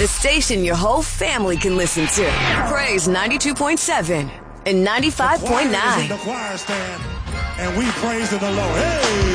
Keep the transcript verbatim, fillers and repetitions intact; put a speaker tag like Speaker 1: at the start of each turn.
Speaker 1: The station your whole family can listen to. Praise ninety-two point seven and ninety-five point nine.
Speaker 2: The choir stand, and we praise the Lord. Hey!